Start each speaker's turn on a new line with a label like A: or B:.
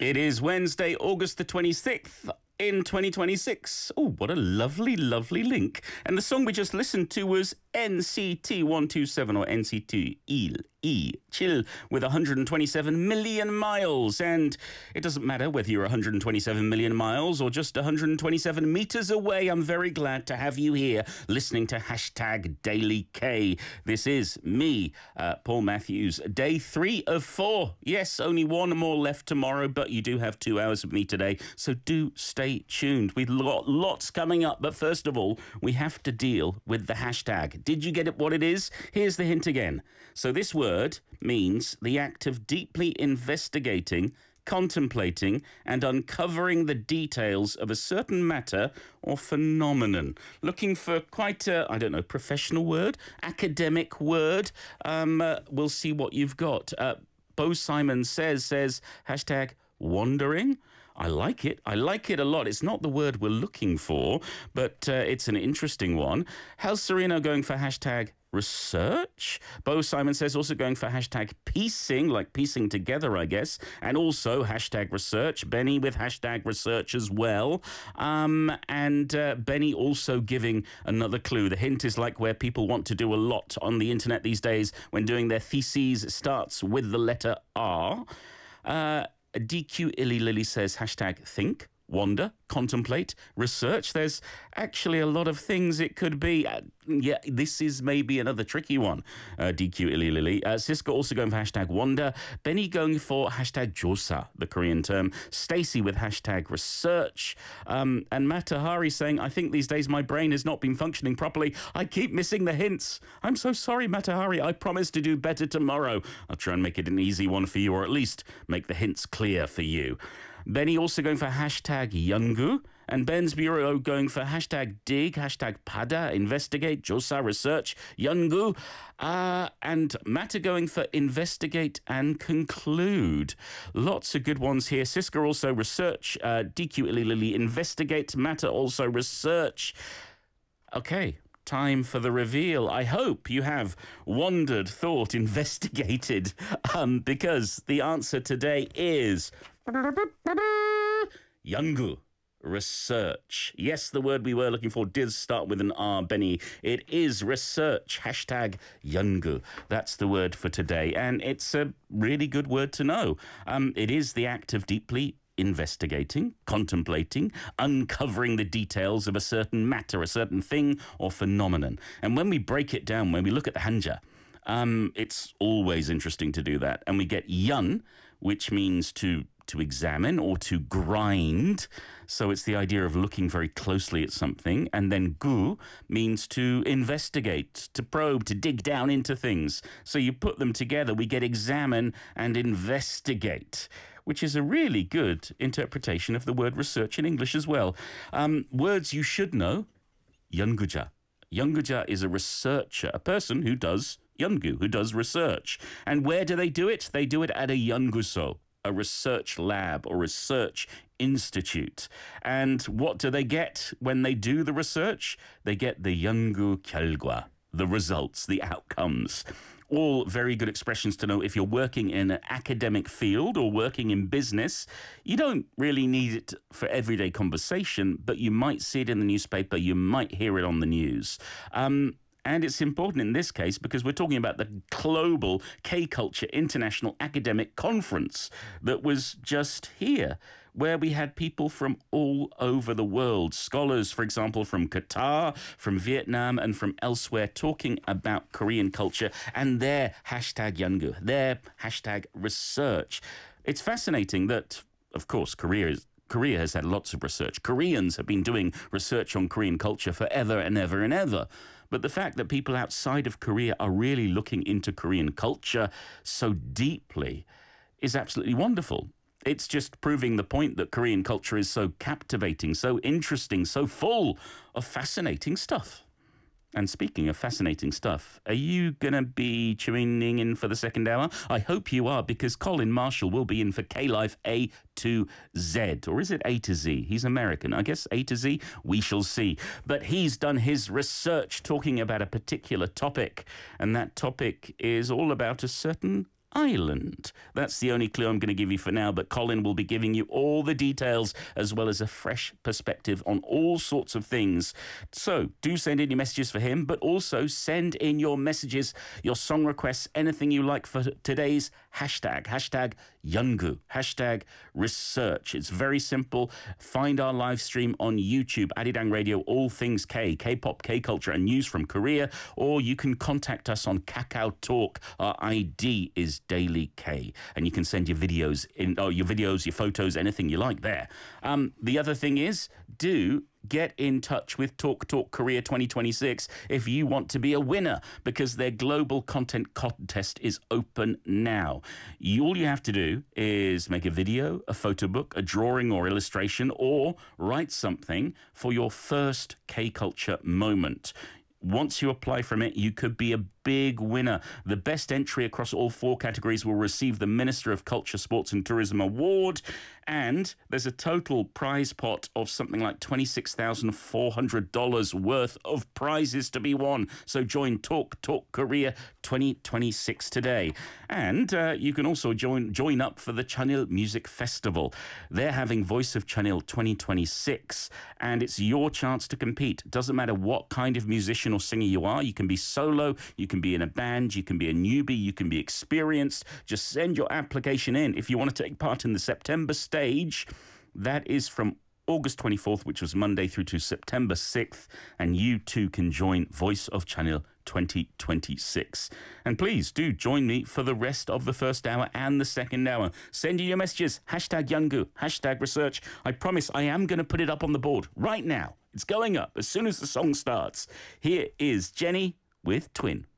A: It is Wednesday, August the 26th. In 2026. Oh, what a lovely, lovely link. And the song we just listened to was NCT 127 or NCT Chill with 127 million miles. And it doesn't matter whether you're 127 million miles or just 127 meters away. I'm very glad to have you here listening to Hashtag Daily K. This is me, Paul Matthews, day 3 of 4. Yes, only one more left tomorrow, but you do have 2 hours with me today. So do stay tuned. We've got lots coming up, but first of all, we have to deal with the hashtag. Did you get it what it is? Here's the hint again. So this word means the act of deeply investigating, contemplating, and uncovering the details of a certain matter or phenomenon. Looking for quite a, I don't know, professional word, academic word. We'll see what you've got. Bo Simon says hashtag wandering. I like it. I like it a lot. It's not the word we're looking for, but it's an interesting one. Hal Sereno going for hashtag research. Bo Simon says also going for hashtag piecing, like piecing together, I guess, and also hashtag research. Benny with hashtag research as well. And Benny also giving another clue. The hint is like where people want to do a lot on the internet these days when doing their theses starts with the letter R. DQ Illy Lily says hashtag think, wonder, contemplate, research. There's actually a lot of things it could be. Yeah, this is maybe another tricky one. DQ Illy Lily. Siska also going for hashtag wonder. Benny going for hashtag josa, the Korean term. Stacy with hashtag research. And Matahari saying, I think these days my brain has not been functioning properly. I keep missing the hints. I'm so sorry, Matahari. I promise to do better tomorrow. I'll try and make it an easy one for you, or at least make the hints clear for you. Benny also going for hashtag Youngu. And Ben's Bureau going for hashtag dig, hashtag pada, investigate, josa, research, Youngu. And Matta going for investigate and conclude. Lots of good ones here. Siska also research, DQ Illy Lily investigate, Matta also research. Okay. Time for the reveal. I hope you have wondered, thought, investigated, because the answer today is Youngu. Research. Yes, the word we were looking for did start with an R, Benny. It is research. Hashtag Youngu. That's the word for today. And it's a really good word to know. It is the act of deeply investigating, contemplating, uncovering the details of a certain matter, a certain thing or phenomenon. And when we break it down, when we look at the hanja, it's always interesting to do that. And we get yun, which means to examine or to grind. So it's the idea of looking very closely at something. And then gu means to investigate, to probe, to dig down into things. So you put them together, we get examine and investigate, which is a really good interpretation of the word research in English as well. Words you should know, Younguja. Younguja is a researcher, a person who does Youngu, who does research. And where do they do it? They do it at a Younguso, a research lab or research institute. And what do they get when they do the research? They get the Youngu 결과, the results, the outcomes. All very good expressions to know if you're working in an academic field or working in business. You don't really need it for everyday conversation, but you might see it in the newspaper, you might hear it on the news. And it's important in this case because we're talking about the global K-Culture International Academic Conference that was just here, where we had people from all over the world. Scholars, for example, from Qatar, from Vietnam, and from elsewhere talking about Korean culture and their hashtag Youngu, their hashtag research. It's fascinating that, of course, Korea has had lots of research. Koreans have been doing research on Korean culture forever and ever and ever. But the fact that people outside of Korea are really looking into Korean culture so deeply is absolutely wonderful. It's just proving the point that Korean culture is so captivating, so interesting, so full of fascinating stuff. And speaking of fascinating stuff, are you going to be tuning in for the second hour? I hope you are, because Colin Marshall will be in for K-Life A to Z. Or is it A to Z? He's American. I guess A to Z, we shall see. But he's done his research talking about a particular topic, and that topic is all about a certain Island. That's the only clue I'm going to give you for now, but Colin will be giving you all the details as well as a fresh perspective on all sorts of things. So do send in your messages for him, but also send in your messages, your song requests, anything you like for today's hashtag. Hashtag Yungu. Hashtag research. It's very simple. Find our live stream on YouTube, Arirang Radio, all things K, K-pop, K-culture and news from Korea, or you can contact us on Kakao Talk. Our ID is Daily K, and you can send your videos in, your photos, anything you like there. The other thing is, do get in touch with Talk Korea 2026 if you want to be a winner, because their global content contest is open now. All you have to do is make a video, a photo book, a drawing or illustration, or write something for your first K-culture moment. Once you apply from it, you could be a big winner. The best entry across all 4 categories will receive the Minister of Culture, Sports and Tourism Award. And there's a total prize pot of something like $26,400 worth of prizes to be won. So join Talk Korea 2026 today. And you can also join up for the Chanil Music Festival. They're having Voice of Chanil 2026, and it's your chance to compete. Doesn't matter what kind of musician or singer you are. You can be solo, you can be in a band, you can be a newbie, you can be experienced. Just send your application in. If you want to take part in the September stage, that is from August 24th, which was Monday, through to September 6th, and you too can join Voice of Chanil 2026. And please do join me for the rest of the first hour and the second hour. Send in your messages, hashtag Yungu, hashtag research. I promise I am going to put it up on the board right now. It's going up as soon as the song starts. Here is Jenny with Twin.